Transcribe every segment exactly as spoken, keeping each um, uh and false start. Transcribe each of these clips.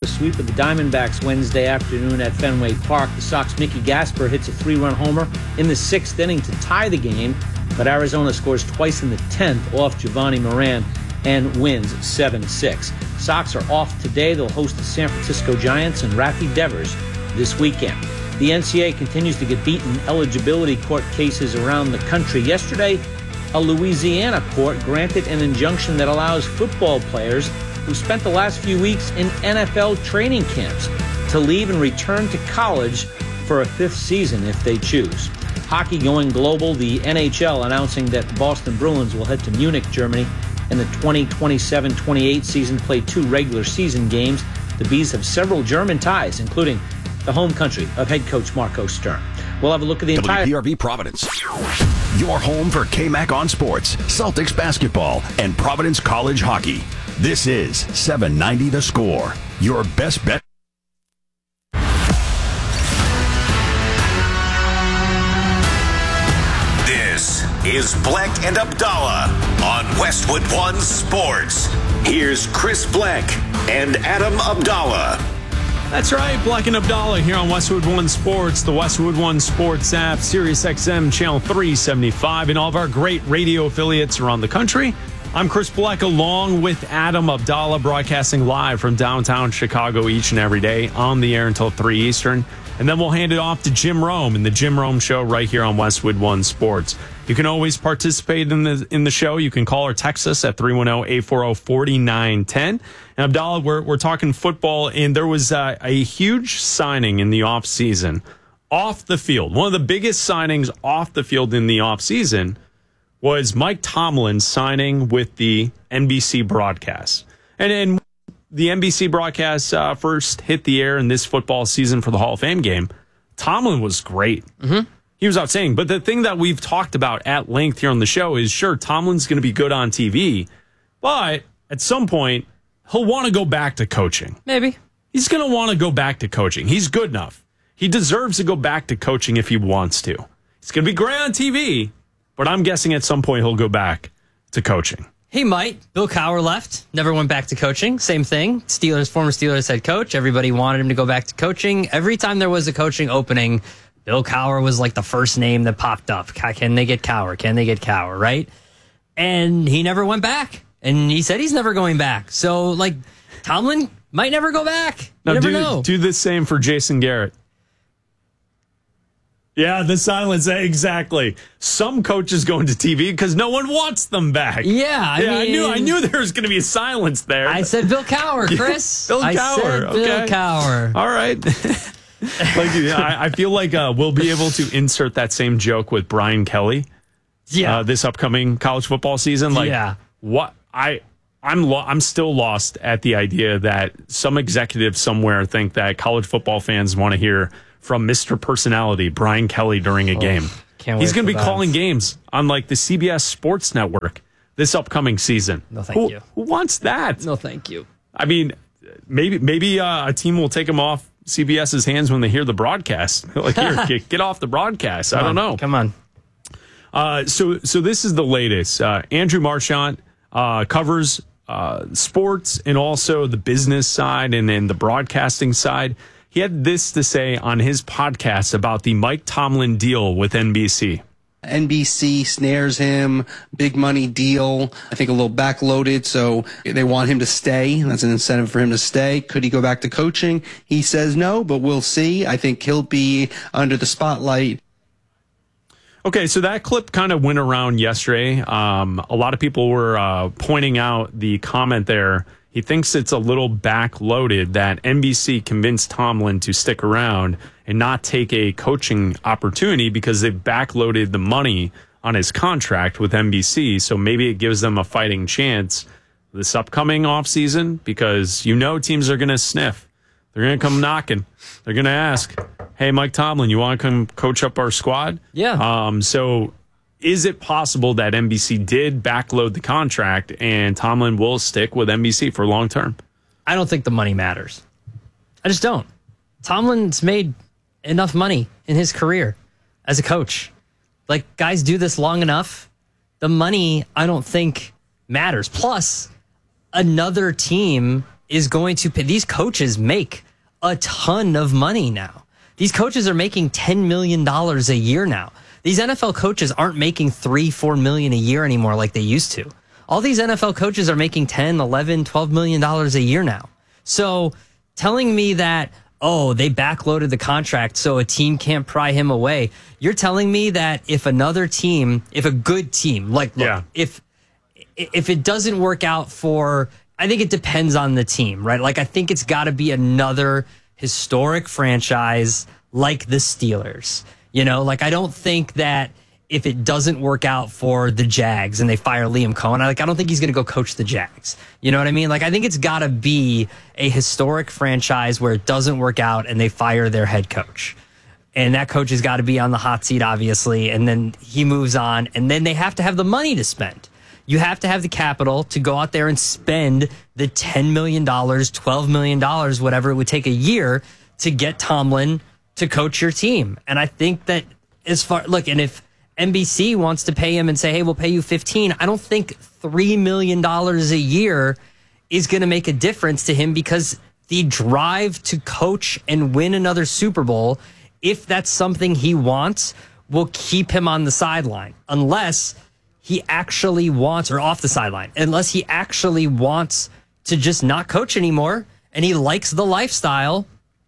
The sweep of the Diamondbacks Wednesday afternoon at Fenway Park. The Sox' Mickey Gasper hits a three-run homer in the sixth inning to tie the game, but Arizona scores twice in the tenth off Giovanni Moran and wins seven six. Sox are off today. They'll host the San Francisco Giants and Rafi Devers this weekend. The N C double A continues to get beaten in eligibility court cases around the country. Yesterday, a Louisiana court granted an injunction that allows football players who spent the last few weeks in N F L training camps to leave and return to college for a fifth season if they choose. Hockey going global, the N H L announcing that the Boston Bruins will head to Munich, Germany in the twenty twenty-seven twenty-eight season, play two regular season games. The Bees have several German ties, including the home country of head coach Marco Stern. We'll have a look at the entire... W P R V Providence. Your home for K-Mac on Sports, Celtics basketball, and Providence College hockey. This is seven ninety The Score, your best bet. This is Bleck and Abdallah on Westwood One Sports. Here's Chris Bleck and Adam Abdallah. That's right, Bleck and Abdallah here on Westwood One Sports, the Westwood One Sports app, Sirius X M Channel three seventy-five, and all of our great radio affiliates around the country. I'm Chris Bleck along with Adam Abdallah, broadcasting live from downtown Chicago each and every day on the air until three Eastern. And then we'll hand it off to Jim Rome in the Jim Rome Show right here on Westwood One Sports. You can always participate in the in the show. You can call or text us at three one zero, eight four zero, four nine one zero. And Abdallah, we're, we're talking football, and there was uh, a huge signing in the offseason off the field. One of the biggest signings off the field in the offseason was Mike Tomlin signing with the N B C broadcast. And, and the N B C broadcast uh, first hit the air in this football season for the Hall of Fame game. Tomlin was great. Mm-hmm. He was outstanding. But the thing that we've talked about at length here on the show is, sure, Tomlin's going to be good on T V, but at some point, he'll want to go back to coaching. Maybe. He's going to want to go back to coaching. He's good enough. He deserves to go back to coaching if he wants to. He's going to be great on T V, but I'm guessing at some point he'll go back to coaching. He might. Bill Cowher left, never went back to coaching. Same thing. Steelers, former Steelers head coach. Everybody wanted him to go back to coaching. Every time there was a coaching opening, Bill Cowher was like the first name that popped up. Can they get Cowher? Can they get Cowher? Right? And he never went back. And he said he's never going back. So, like, Tomlin might never go back. You now, never do, know. Do the same for Jason Garrett. Yeah, the silence. Exactly. Some coaches going to T V because no one wants them back. Yeah, I yeah, mean, I knew. I knew there was going to be a silence there. I said Bill Cowher, Chris. Bill I Cowher. said Okay. Bill Cowher. All right. like, I, I feel like uh, we'll be able to insert that same joke with Brian Kelly. Yeah. Uh, this upcoming college football season. Like, yeah. What I. I'm lo- I'm still lost at the idea that some executives somewhere think that college football fans want to hear from Mister Personality, Brian Kelly, during a game. Oh, can't He's wait going to for be that. calling games on like the C B S Sports Network this upcoming season. No, thank who, you. Who wants that? No, thank you. I mean, maybe maybe uh, a team will take him off CBS's hands when they hear the broadcast. Like, here, get, get off the broadcast. Come I don't on, know. Come on. Uh, so so this is the latest. Uh, Andrew Marchant uh, covers uh, sports and also the business side and then the broadcasting side. He had this to say on his podcast about the Mike Tomlin deal with N B C. N B C snares him, big money deal, I think a little backloaded, so they want him to stay. That's an incentive for him to stay. Could he go back to coaching? He says no, but we'll see. I think he'll be under the spotlight. Okay, so that clip kind of went around yesterday. Um, a lot of people were uh, pointing out the comment there. He thinks it's a little backloaded that N B C convinced Tomlin to stick around and not take a coaching opportunity because they've backloaded the money on his contract with N B C. So maybe it gives them a fighting chance this upcoming offseason because you know teams are going to sniff. They're going to come knocking. They're going to ask, hey, Mike Tomlin, you want to come coach up our squad? Yeah. Um, so is it possible that N B C did backload the contract and Tomlin will stick with N B C for long term? I don't think the money matters. I just don't. Tomlin's made enough money in his career as a coach. Like, guys do this long enough. The money, I don't think, matters. Plus, another team is going to pay. These coaches make a ton of money now. These coaches are making ten million dollars a year now. These N F L coaches aren't making three, four million a year anymore like they used to. All these N F L coaches are making ten, eleven, twelve million dollars a year now. So telling me that, oh, they backloaded the contract so a team can't pry him away. You're telling me that if another team, if a good team, like, look, yeah. if if it doesn't work out for, I think it depends on the team, right? Like, I think it's got to be another historic franchise like the Steelers. You know, like, I don't think that if it doesn't work out for the Jags and they fire Liam Cohen, I, like, I don't think he's going to go coach the Jags. You know what I mean? Like, I think it's got to be a historic franchise where it doesn't work out and they fire their head coach. And that coach has got to be on the hot seat, obviously, and then he moves on, and then they have to have the money to spend. You have to have the capital to go out there and spend the ten million dollars, twelve million dollars, whatever it would take a year to get Tomlin to coach your team. And I think that as far, look, and if N B C wants to pay him and say, hey, we'll pay you fifteen, I don't think three million dollars a year is going to make a difference to him, because the drive to coach and win another Super Bowl, if that's something he wants, will keep him on the sideline unless he actually wants, or off the sideline, unless he actually wants to just not coach anymore and he likes the lifestyle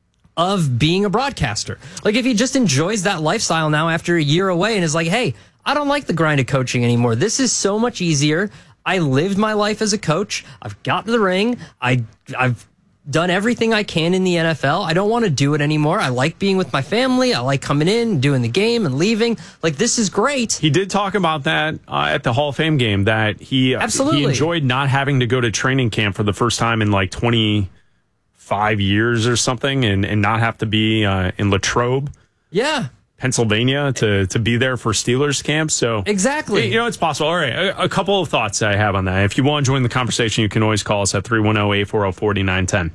of being a broadcaster. Like, if he just enjoys that lifestyle now after a year away and is like, hey, I don't like the grind of coaching anymore. This is so much easier. I lived my life as a coach. I've got to the ring. I, I've done everything I can in the N F L. I don't want to do it anymore. I like being with my family. I like coming in, doing the game, and leaving. Like, this is great. He did talk about that uh, at the Hall of Fame game, that he, Absolutely. he enjoyed not having to go to training camp for the first time in like twenty-five years or something, and, and not have to be uh, in Latrobe, Yeah. Pennsylvania, to, to be there for Steelers camp. So Exactly. You know, it's possible. All right, a, a couple of thoughts I have on that. If you want to join the conversation, you can always call us at three one zero, eight four zero, four nine one zero.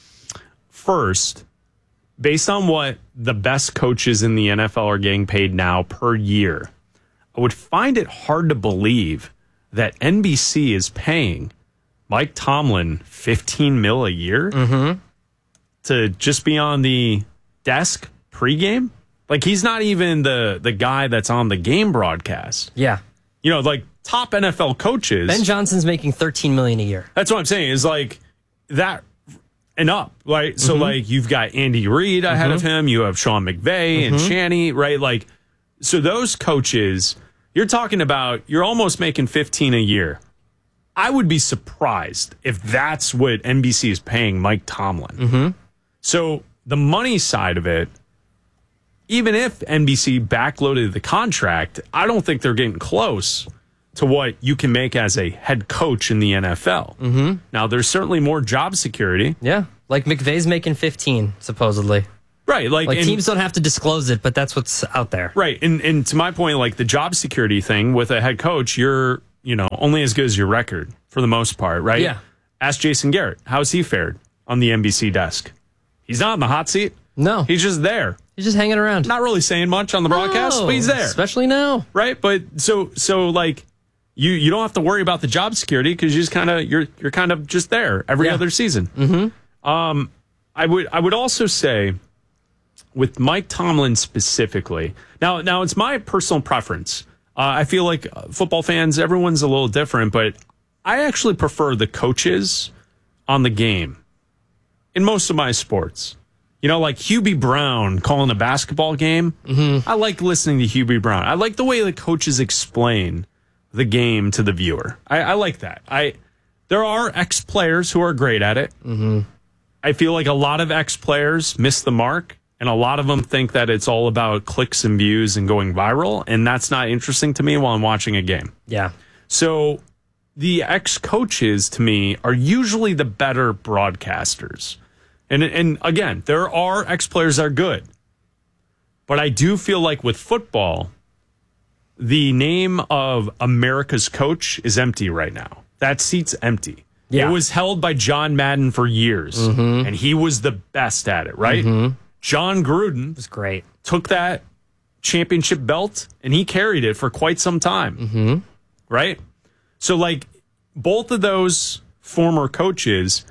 First, based on what the best coaches in the N F L are getting paid now per year, I would find it hard to believe that N B C is paying Mike Tomlin fifteen mil a year Mm-hmm. to just be on the desk pregame. Like, he's not even the the guy that's on the game broadcast. Yeah. You know, like, top N F L coaches. Ben Johnson's making thirteen million dollars a year. That's what I'm saying, is like that and up, right? So, Mm-hmm. like, you've got Andy Reid ahead Mhm. of him. You have Sean McVay Mm-hmm. and Shanny, right? Like, so those coaches, you're talking about, you're almost making fifteen a year. I would be surprised if that's what N B C is paying Mike Tomlin. Mm-hmm. So the money side of it, even if N B C backloaded the contract, I don't think they're getting close to what you can make as a head coach in the N F L. Mm-hmm. Now, there's certainly more job security. Yeah. Like, McVay's making fifteen, supposedly. Right. Like, Like, and, teams don't have to disclose it, but that's what's out there. right. And, and to my point, like, the job security thing with a head coach, you're, you know, only as good as your record for the most part, right? Yeah. Ask Jason Garrett. How's he fared on the N B C desk? He's not in the hot seat. No. He's just there. He's just hanging around. Not really saying much on the broadcast, No, but he's there. Especially now. Right? But so so like you you don't have to worry about the job security, because you just kind of you're you're kind of just there every Yeah. other season. Mm-hmm. Um, I would I would also say with Mike Tomlin specifically. Now now it's my personal preference. Uh, I feel like football fans, everyone's a little different, but I actually prefer the coaches on the game in most of my sports. You know, like Hubie Brown calling a basketball game. Mm-hmm. I like listening to Hubie Brown. I like the way the coaches explain the game to the viewer. I, I like that. I there are ex-players who are great at it. Mm-hmm. I feel like a lot of ex-players miss the mark, and a lot of them think that it's all about clicks and views and going viral, and that's not interesting to me while I'm watching a game. Yeah. So the ex-coaches, to me, are usually the better broadcasters. And and again, there are ex-players that are good. But I do feel like with football, the name of America's coach is empty right now. That seat's empty. Yeah. It was held by John Madden for years, Mm-hmm. and he was the best at it, right? Mm-hmm. John Gruden It was great. took that championship belt, and he carried it for quite some time, Mm-hmm. right? So, like, both of those former coaches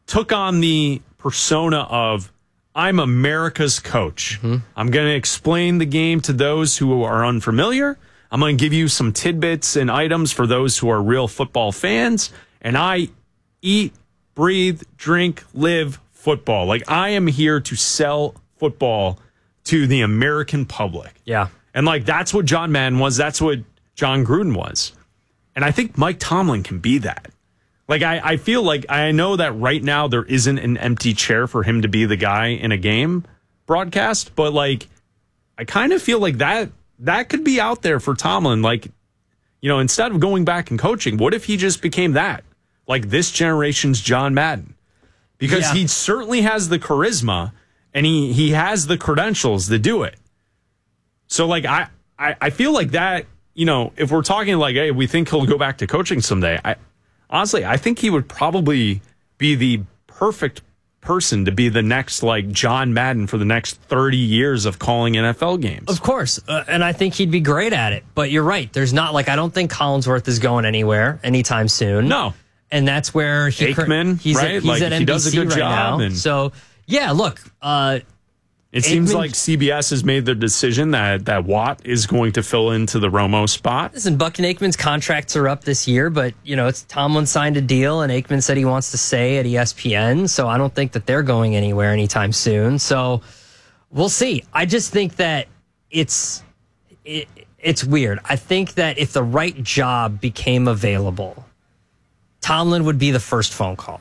took on the persona of, I'm America's coach. Mm-hmm. I'm going to explain the game to those who are unfamiliar. I'm going to give you some tidbits and items for those who are real football fans. And I eat, breathe, drink, live football. Like, I am here to sell football to the American public. Yeah. And, like, that's what John Madden was. That's what John Gruden was. And I think Mike Tomlin can be that. Like, I, I feel like I know that right now there isn't an empty chair for him to be the guy in a game broadcast, but, like, I kind of feel like that that could be out there for Tomlin. Like, you know, instead of going back and coaching, what if he just became that? Like, this generation's John Madden. Because yeah. he certainly has the charisma and he, he has the credentials to do it. So, like, I, I, I feel like that, you know, if we're talking like, hey, we think he'll go back to coaching someday, I honestly, I think he would probably be the perfect person to be the next, like, John Madden for the next thirty years of calling N F L games. Of course. Uh, and I think he'd be great at it. But you're right. There's not, like, I don't think Collinsworth is going anywhere anytime soon. No. And that's where he, Aikman, he's right? at, he's like, at N B C he does a good right job. now. And so, yeah, look, uh, it seems Aikman, like C B S has made the decision that, that Watt is going to fill into the Romo spot. Listen, Buck and Aikman's contracts are up this year, but, you know, it's Tomlin signed a deal, and Aikman said he wants to stay at E S P N, so I don't think that they're going anywhere anytime soon. So we'll see. I just think that it's it, it's weird. I think that if the right job became available, Tomlin would be the first phone call.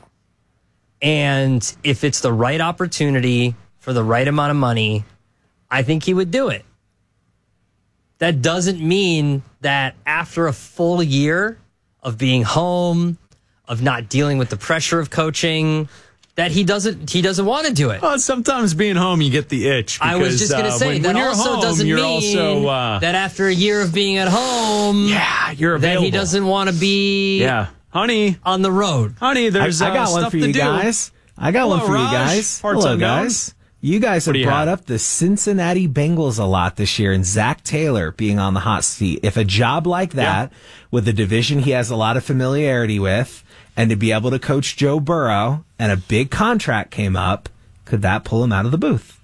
And if it's the right opportunity for the right amount of money, I think he would do it. That doesn't mean that after a full year of being home, of not dealing with the pressure of coaching, that he doesn't he doesn't want to do it. Well, sometimes being home, you get the itch. Because, I was just going to uh, say when, that when you're also home, doesn't you're mean also, uh, that after a year of being at home, yeah, you're that available. he doesn't want to be yeah, honey, on the road. honey. There's I, I got uh, one stuff for to you do. guys. I got Hello, one for Raj. you guys. Parts Hello, unknown. guys. You guys What have do you brought have? up the Cincinnati Bengals a lot this year, and Zach Taylor being on the hot seat. If a job like that, Yeah. with a division he has a lot of familiarity with, and to be able to coach Joe Burrow, and a big contract came up, could that pull him out of the booth?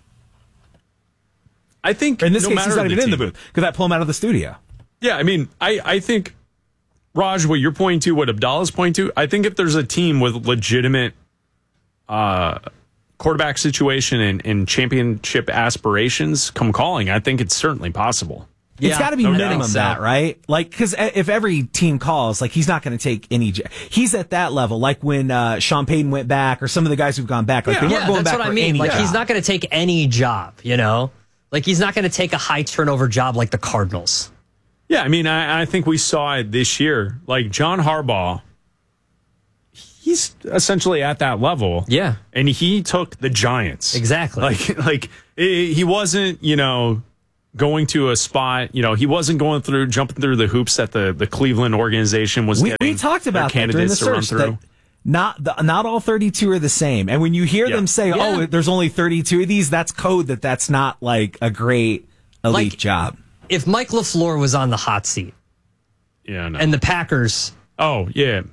I think Or in this no case, matter he's not even in the team. booth. Could that pull him out of the studio? Yeah, I mean, I, I think, Raj, what you're pointing to, what Abdallah's pointing to, I think if there's a team with legitimate uh, quarterback situation and, and championship aspirations come calling, I think it's certainly possible. It's Yeah, got to be no minimum doubt. So- that, right? Like, because if every team calls, like, he's not going to take any. j- He's at that level, like when uh, Sean Payton went back, or some of the guys who've gone back. Like, Yeah. they weren't Yeah, going that's back what I for mean. any Like, job. he's not going to take any job, you know? Like, he's not going to take a high turnover job like the Cardinals. Yeah, I mean, I, I think we saw it this year. Like, John Harbaugh, he's essentially at that level. Yeah. And he took the Giants. Exactly. Like, like eh, he wasn't, you know, going to a spot, you know, he wasn't going through, jumping through the hoops that the, the Cleveland organization was we, getting we talked their about that during the candidates to run search through. that not the, not all thirty-two are the same. And when you hear Yeah. them say, Yeah. "Oh, there's only thirty-two of these," that's code that that's not like a great elite Like- job. If Mike LaFleur was on the hot seat yeah, no. and the Packers oh, yeah,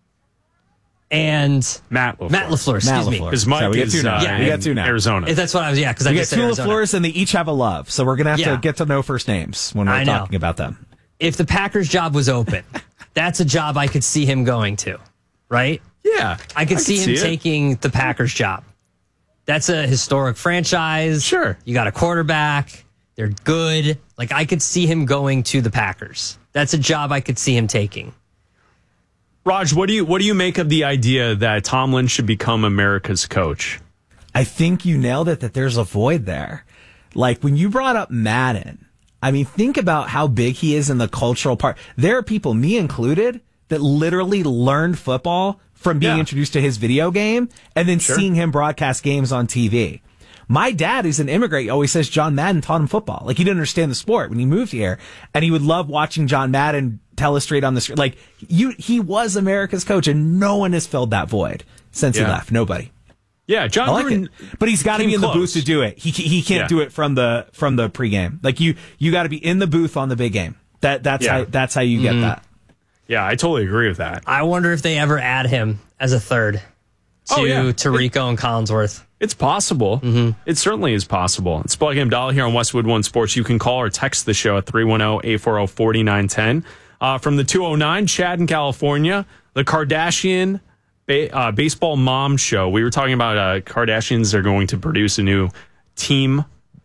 and Matt LaFleur. Matt LaFleur, excuse Matt me. LaFleur. Because Mike So we got is two now. uh, Yeah, we in got two now. Arizona. If that's what I was, yeah, because I We got just said two Arizona. LaFleurs, and they each have a love. So we're gonna have Yeah. to get to know first names when we're I know. talking about them. If the Packers job was open, that's a job I could see him going to, right? yeah. I could see him it. taking the Packers job. That's a historic franchise. Sure. You got a quarterback. They're good. Like, I could see him going to the Packers. That's a job I could see him taking. Raj, what do you what do you make of the idea that Tomlin should become America's coach? I think you nailed it, that there's a void there. Like, when you brought up Madden, I mean, think about how big he is in the cultural part. There are people, me included, that literally learned football from being Yeah. introduced to his video game and then Sure. seeing him broadcast games on T V. My dad, who's an immigrant, always says John Madden taught him football. Like, he didn't understand the sport when he moved here, and he would love watching John Madden telestrate on the screen. Like, you, he was America's coach, and no one has filled that void since Yeah. he left. Nobody. Yeah, John I like Gruden it, but he's got to came be in the close. booth to do it. He he can't Yeah. do it from the from the pregame. Like, you you got to be in the booth on the big game. That that's Yeah. how that's how you get Mm-hmm. that. Yeah, I totally agree with that. I wonder if they ever add him as a third. to, Oh, yeah. to Rico and Collinsworth. It's possible. Mm-hmm. It certainly is possible. It's Blake and Abdallah here on Westwood One Sports. You can call or text the show at three one zero, eight four zero, four nine one zero. Uh, from the two oh nine, Chad in California, the Kardashian ba- uh, baseball mom show. We were talking about uh, Kardashians are going to produce a new team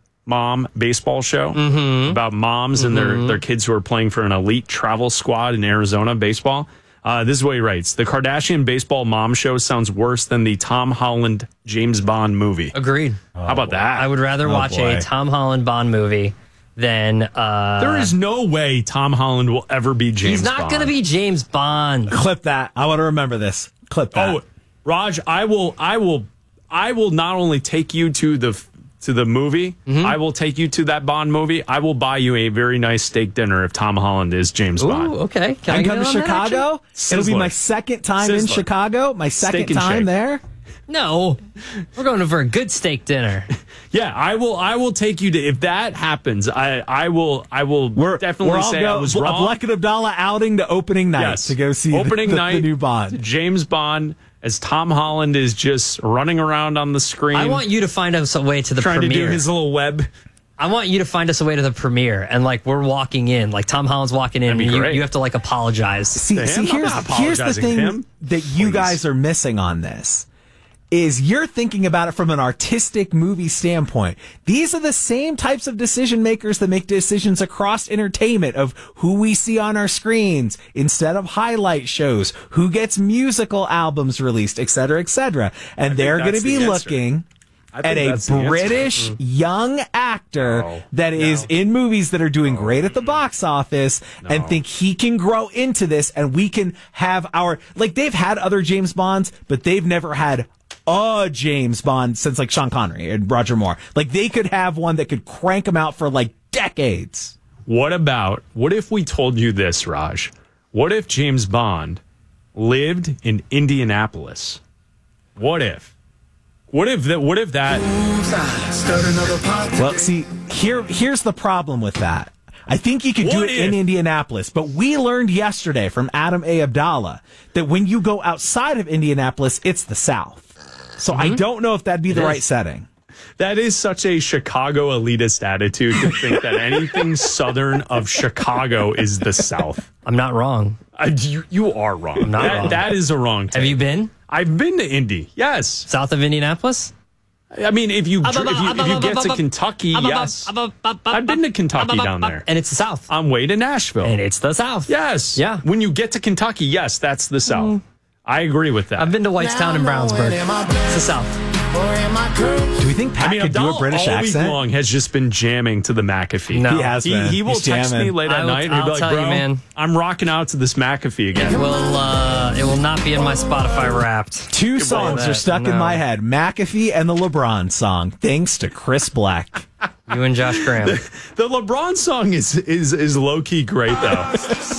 mom baseball show Mm-hmm. about moms and their, their kids who are playing for an elite travel squad in Arizona baseball. Uh, this is what he writes. The Kardashian baseball mom show sounds worse than the Tom Holland James Bond movie. Agreed. How about that? I would rather Oh, watch boy. a Tom Holland Bond movie than. Uh, There is no way Tom Holland will ever be James He's not Bond. going to be James Bond. Clip that. I want to remember this. Clip that. Oh, Raj, I will, I will, I will not only take you to the to the movie. Mm-hmm. I will take you to that Bond movie. I will buy you a very nice steak dinner if Tom Holland is James Bond. Ooh, okay. Can I, I get come in to on that action? Chicago. It'll be Sizzler. my second time in Sizzler. Chicago. My second Steak and time shake. there. No, we're going for a good steak dinner. Yeah, I will. I will take you to if that happens. I I will. I will We're definitely we're all say go, I was a wrong. Black and Abdallah outing to opening night Yes, to go see opening the, the, night. the new Bond. James Bond as Tom Holland is just running around on the screen. I want you to find us a way to the trying premiere. to do his little web. I want you to find us a way to the premiere, and like we're walking in, like Tom Holland's walking in, That'd be and you, great. you have to like apologize. See, To see him? I'm here's, not here's the apologizing thing to him. that you Please. guys are missing on this. Is you're thinking about it from an artistic movie standpoint. These are the same types of decision makers that make decisions across entertainment of who we see on our screens instead of highlight shows, who gets musical albums released, et cetera, et cetera. And they're going to that's be the answer. looking I think at a that's the answer. British young actor No, that is no. in movies that are doing great at the box office and think he can grow into this and we can have our, like they've had other James Bonds, but they've never had a James Bond since like Sean Connery and Roger Moore. Like they could have one that could crank them out for like decades. What about, what if we told you this, Raj? What if James Bond lived in Indianapolis? What if? What if that, what if that, Well, see, here here's the problem with that. I think you could do What it in if- Indianapolis, but we learned yesterday from Adam A. Abdallah that when you go outside of Indianapolis, it's the South. So I don't know if that'd be the is. right setting. that is such a Chicago elitist attitude to think that anything southern of Chicago is the South. I'm not wrong. Uh, you, you are wrong. not that, wrong. that is a wrong take. Have you been I've been to Indy. Yes. south of Indianapolis? I mean, if you, dr- if you, if you get to Kentucky, yes. I've been to Kentucky down there. And it's the South. On way to Nashville. And it's the South. Yes. Yeah. When you get to Kentucky, yes, that's the South. I agree with that. I've been to Whitestown and Brownsburg. It's the South. Do we think Pat I mean, could do a Abdallah British all accent? week long has just been jamming to the McAfee. No. He has He, been. he will He's text jamming. me late at I will- night and he'll I'll be like, tell you, bro, man. I'm rocking out to this McAfee It again. will. Uh, it will not be in my Spotify Wrapped. Two songs that. are stuck in No. my head. McAfee and the LeBron song, thanks to Chris Black. You and Josh Graham. The LeBron song is is is low key great though.